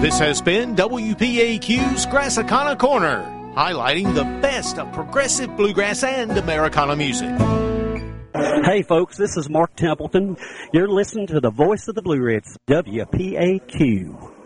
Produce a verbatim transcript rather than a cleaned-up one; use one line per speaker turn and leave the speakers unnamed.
This has been W P A Q's Grassicana Corner, highlighting the best of progressive bluegrass and Americana music.
Hey folks, this is Mark Templeton. You're listening to the Voice of the Blue Ridge, W P A Q.